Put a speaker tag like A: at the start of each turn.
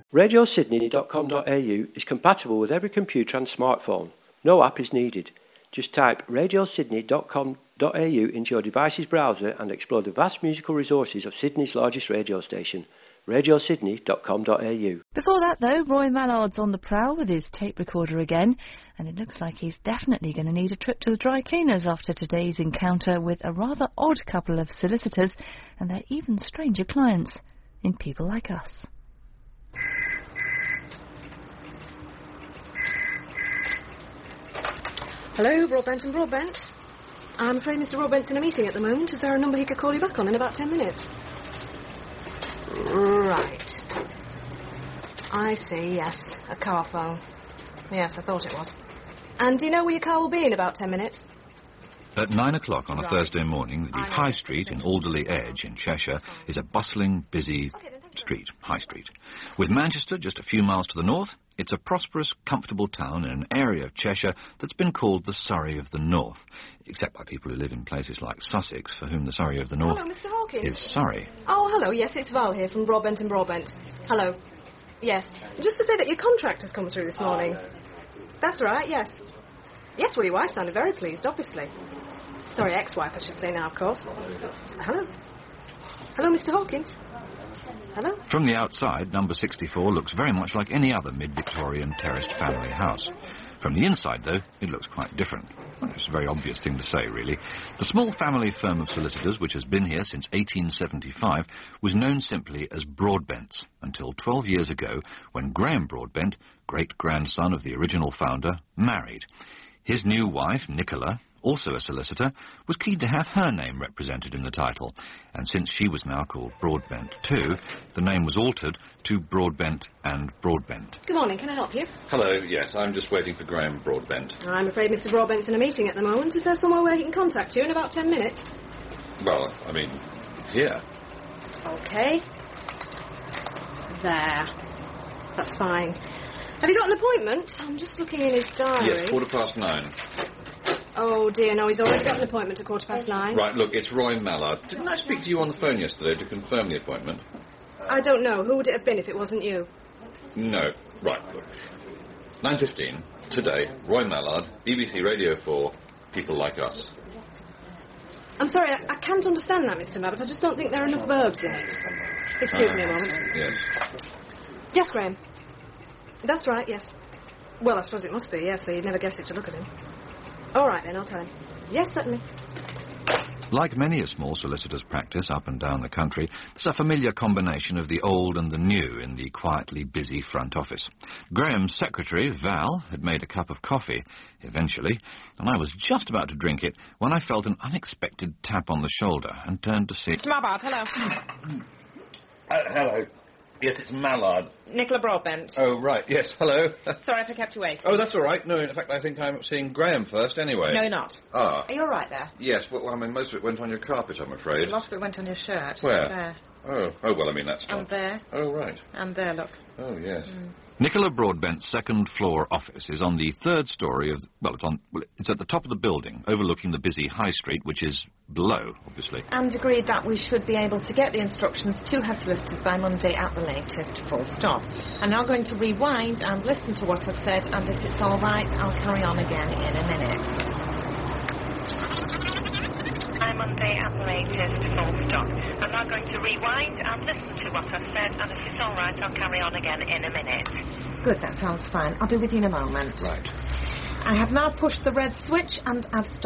A: RadioSydney.com.au is compatible with every computer and smartphone. No app is needed. Just type RadioSydney.com.au into your device's browser and explore the vast musical resources of Sydney's largest radio station, RadioSydney.com.au.
B: Before that, though, Roy Mallard's on the prowl with his tape recorder again, and it looks like he's definitely going to need a trip to the dry cleaners after today's encounter with a rather odd couple of solicitors and their even stranger clients in People Like Us.
C: Hello, Broadbent and Broadbent. I'm afraid Mr. Broadbent's in a meeting at the moment. Is there a number he could call you back on in about 10 minutes? Right. I see, yes. A car phone. Yes, I thought it was. And do you know where your car will be in about 10 minutes?
D: At 9 o'clock on a Thursday morning, the High Street in Alderley Edge in Cheshire is a bustling, busy street, High Street. With Manchester just a few miles to the north, it's a prosperous, comfortable town in an area of Cheshire that's been called the Surrey of the North, except by people who live in places like Sussex, for whom the Surrey of the North
C: Hello, Mr. Hawkins.
D: is Surrey.
C: Oh, hello, yes, it's Val here from Broadbent and Broadbent. Hello. Yes, just to say that your contract has come through this morning. That's right, yes. Yes, well, your wife sounded very pleased, obviously. Sorry, ex-wife, I should say now, of course. Hello. Hello, Mr. Hawkins. Hello?
D: From the outside, number 64 looks very much like any other mid-Victorian terraced family house. From the inside, though, it looks quite different. Well, it's a very obvious thing to say, really. The small family firm of solicitors, which has been here since 1875, was known simply as Broadbents until 12 years ago, when Graham Broadbent, great-grandson of the original founder, married. His new wife, Nicola, also a solicitor, was keen to have her name represented in the title, and since she was now called Broadbent too, the name was altered to Broadbent and Broadbent.
C: Good morning, can I help you?
D: Hello, yes, I'm just waiting for Graham Broadbent.
C: I'm afraid Mr. Broadbent's in a meeting at the moment. Is there somewhere where he can contact you in about 10 minutes?
D: Well, I mean, here.
C: OK. There. That's fine. Have you got an appointment? I'm just looking in his diary.
D: Yes, 9:15.
C: Oh, dear, no, he's already got an appointment at 9:15.
D: Right, look, it's Roy Mallard. Didn't I speak to you on the phone yesterday to confirm the appointment?
C: I don't know. Who would it have been if it wasn't you?
D: No. Right, look. 9:15, today, Roy Mallard, BBC Radio 4, People Like Us.
C: I'm sorry, I can't understand that, Mr. Mabbott. I just don't think there are enough verbs in it. Excuse me a moment.
D: Yes.
C: Yes, Graham. That's right, yes. Well, I suppose it must be, yes, so you'd never guess it to look at him. All right, then, I'll tell him. Yes, certainly.
D: Like many a small solicitor's practice up and down the country, there's a familiar combination of the old and the new in the quietly busy front office. Graham's secretary, Val, had made a cup of coffee, eventually, and I was just about to drink it when I felt an unexpected tap on the shoulder and turned to see...
E: Mr. Mallard, hello.
D: Hello. Yes, it's Mallard.
E: Nicola Broadbent.
D: Oh, right, yes, hello.
E: Sorry if I kept you waiting.
D: Oh, that's all right. No, in fact, I think I'm seeing Graham first anyway.
E: No, you're not.
D: Ah.
E: Are you all right there?
D: Yes, well, I mean, most of it went on your carpet, I'm afraid.
E: A lot of it went on your shirt.
D: Where?
E: There.
D: Oh, well, I mean, that's not...
E: And there.
D: Oh, right.
E: And there, look.
D: Oh, yes. Nicola Broadbent's second-floor office is on the third story of... it's at the top of the building, overlooking the busy High Street, which is below, obviously.
E: And agreed that we should be able to get the instructions to her solicitors by Monday at the latest, full stop. I'm now going to rewind and listen to what I've said, and if it's all right, I'll carry on again in a minute. By Monday at the latest, full stop. I'm now going to rewind and listen to what I've said, and if it's all right, I'll carry on again in a minute. Good, that sounds fine. I'll be with you in a moment.
D: Right.
E: I have now pushed the red switch, and I've started.